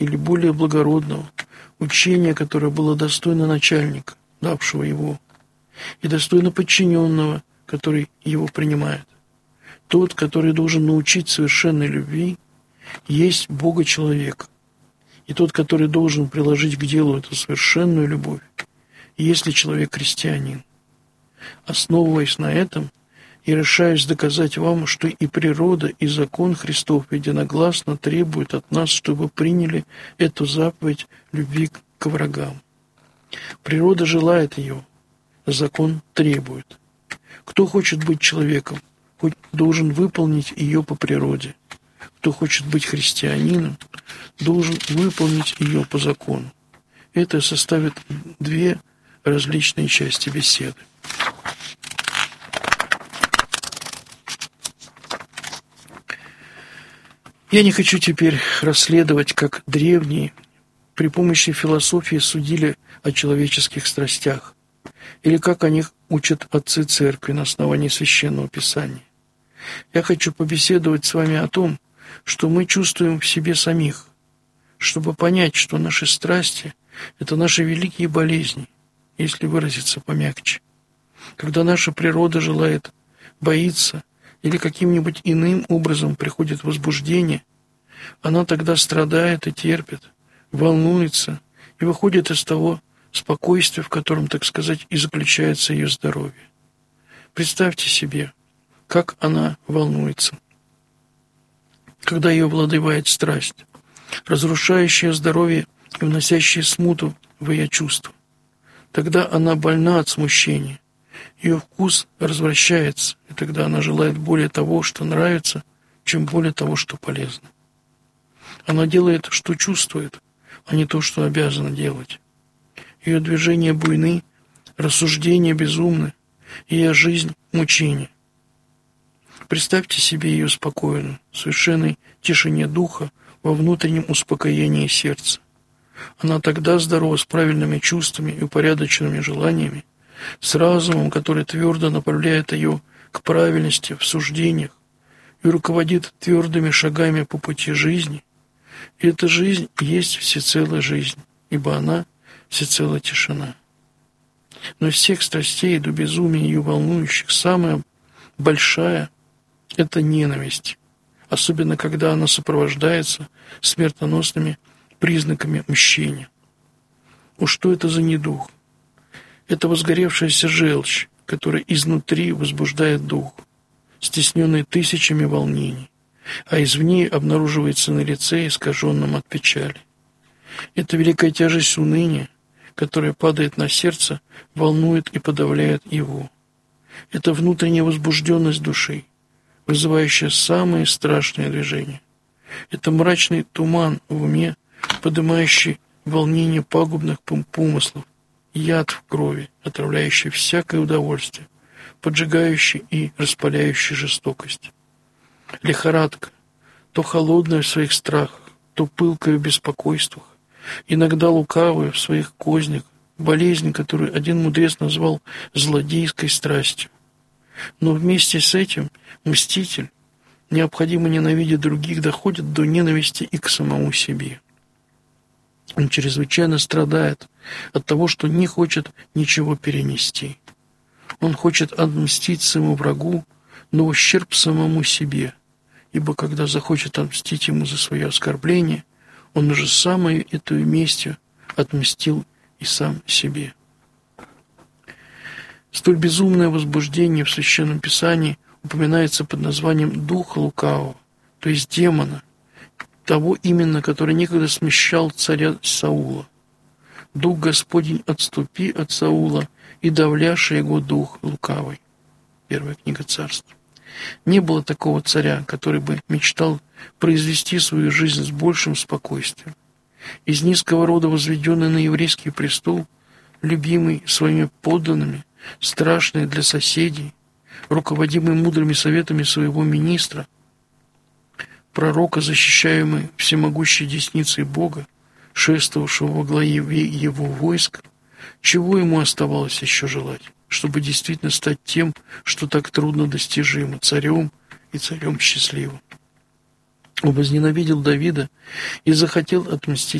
или более благородного, учения, которое было достойно начальника, давшего его, и достойно подчиненного, который его принимает. Тот, который должен научить совершенной любви, есть Бога-человека. И тот, который должен приложить к делу эту совершенную любовь, если человек христианин. Основываясь на этом, и решаюсь доказать вам, что и природа, и закон Христов единогласно требуют от нас, чтобы приняли эту заповедь любви к врагам. Природа желает ее, закон требует. Кто хочет быть человеком, должен выполнить ее по природе. Кто хочет быть христианином, должен выполнить ее по закону. Это составит две различные части беседы. Я не хочу теперь расследовать, как древние при помощи философии судили о человеческих страстях, или как о них учат отцы церкви на основании Священного Писания. Я хочу побеседовать с вами о том, что мы чувствуем в себе самих, чтобы понять, что наши страсти – это наши великие болезни, если выразиться помягче. Когда наша природа желает, боится или каким-нибудь иным образом приходит возбуждение, она тогда страдает и терпит, волнуется и выходит из того спокойствия, в котором, так сказать, и заключается ее здоровье. Представьте себе, как она волнуется, когда ее овладевает страсть, разрушающая здоровье и вносящая смуту в ее чувства. Тогда она больна от смущения, ее вкус развращается, и тогда она желает более того, что нравится, чем более того, что полезно. Она делает, что чувствует, а не то, что обязана делать. Ее движения буйны, рассуждения безумны, ее жизнь – мучение. Представьте себе ее спокойную, в совершенной тишине духа, во внутреннем успокоении сердца. Она тогда здорова с правильными чувствами и упорядоченными желаниями, с разумом, который твердо направляет ее к правильности в суждениях и руководит твердыми шагами по пути жизни. И эта жизнь есть всецелая жизнь, ибо она всецелая тишина. Но из всех страстей до безумия ее волнующих самая большая – это ненависть, особенно когда она сопровождается смертоносными признаками мщения. Уж что это за недуг? Это возгоревшаяся желчь, которая изнутри возбуждает дух, стесненный тысячами волнений, а извне обнаруживается на лице, искаженном от печали. Это великая тяжесть уныния, которая падает на сердце, волнует и подавляет его. Это внутренняя возбужденность души, вызывающая самые страшные движения. Это мрачный туман в уме, поднимающий волнение пагубных помыслов, яд в крови, отравляющий всякое удовольствие, поджигающий и распаляющий жестокость. Лихорадка, то холодная в своих страхах, то пылкая в беспокойствах, иногда лукавая в своих кознях, болезнь, которую один мудрец назвал злодейской страстью. Но вместе с этим мститель, необходимо ненавидя других, доходит до ненависти и к самому себе. Он чрезвычайно страдает от того, что не хочет ничего перенести. Он хочет отмстить своему врагу, но ущерб самому себе, ибо когда захочет отмстить ему за свое оскорбление, он уже самой этой местью отмстил и сам себе. Столь безумное возбуждение в Священном Писании упоминается под названием «духа лукавого», то есть демона, того именно, который некогда смещал царя Саула. «Дух Господень, отступи от Саула, и давляши его дух лукавый». Первая книга Царств. Не было такого царя, который бы мечтал произвести свою жизнь с большим спокойствием. Из низкого рода, возведенный на еврейский престол, любимый своими подданными, страшный для соседей, руководимый мудрыми советами своего министра, пророка, защищаемый всемогущей десницей Бога, шествовавшего во главе его войск, чего ему оставалось еще желать, чтобы действительно стать тем, что так трудно достижимо, царем и царем счастливым? возненавидел Давида и захотел отмстить